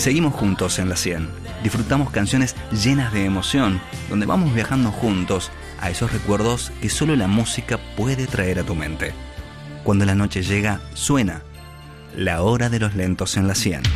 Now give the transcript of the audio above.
Seguimos juntos en la 100. Disfrutamos canciones llenas de emoción, donde vamos viajando juntos a esos recuerdos que solo la música puede traer a tu mente. Cuando la noche llega, suena La Hora de los Lentos en la 100.